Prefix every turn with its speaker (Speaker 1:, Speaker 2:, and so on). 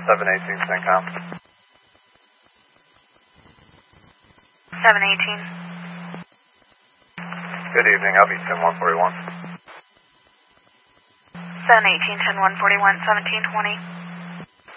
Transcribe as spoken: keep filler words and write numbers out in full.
Speaker 1: seven eighteen CENTCOM.
Speaker 2: seven eighteen.
Speaker 1: Good evening, I'll be ten one forty-one.
Speaker 2: seven eighteen, ten one forty-one, seventeen twenty.